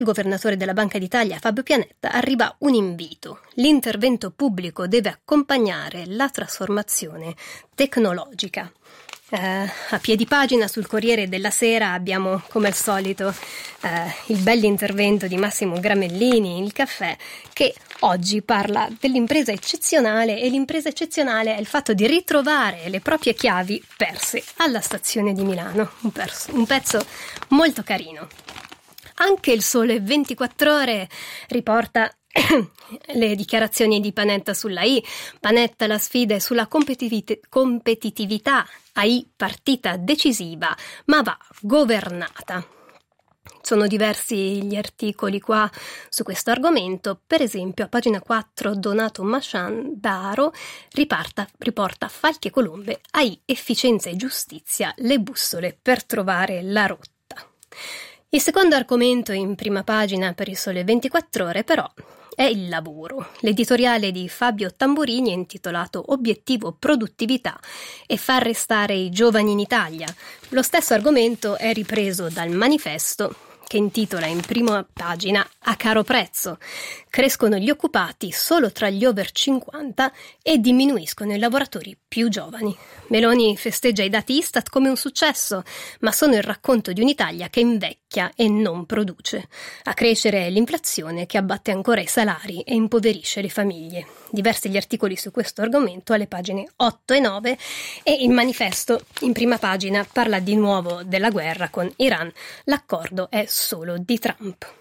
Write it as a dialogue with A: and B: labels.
A: governatore della Banca d'Italia Fabio Pianetta arriva un invito. L'intervento pubblico deve accompagnare la trasformazione tecnologica. A piedi pagina sul Corriere della Sera abbiamo come al solito il bell'intervento di Massimo Gramellini, il caffè, che oggi parla dell'impresa eccezionale, e l'impresa eccezionale è il fatto di ritrovare le proprie chiavi perse alla stazione di Milano, un pezzo molto carino. Anche il Sole 24 Ore riporta le dichiarazioni di Panetta sulla I. Panetta, la sfida è sulla competitività, AI partita decisiva, ma va governata. Sono diversi gli articoli qua su questo argomento. Per esempio, a pagina 4 Donato Masciandaro riporta Falchi e Colombe, AI, efficienza e giustizia, le bussole per trovare la rotta. Il secondo argomento in prima pagina per il Sole 24 Ore però è il lavoro. L'editoriale di Fabio Tamburini è intitolato Obiettivo produttività e far restare i giovani in Italia. Lo stesso argomento è ripreso dal Manifesto, che intitola in prima pagina A caro prezzo. Crescono gli occupati solo tra gli over 50 e diminuiscono i lavoratori più giovani. Meloni festeggia i dati Istat come un successo, ma sono il racconto di un'Italia che invecchia e non produce. A crescere è l'inflazione che abbatte ancora i salari e impoverisce le famiglie. Diversi gli articoli su questo argomento alle pagine 8 e 9, e il Manifesto in prima pagina parla di nuovo della guerra con Iran. L'accordo è solo di Trump.